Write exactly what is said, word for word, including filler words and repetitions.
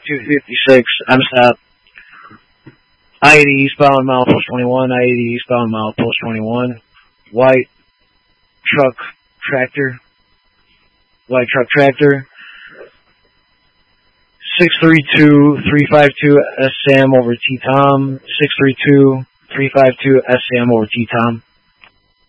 two fifty-six, I'm stop. I eighty eastbound, mile post twenty-one, I eighty eastbound, mile post twenty-one. White truck tractor. White truck tractor. six three two, three five two S Sam over T-Tom. six three two, three five two S Sam over T-Tom.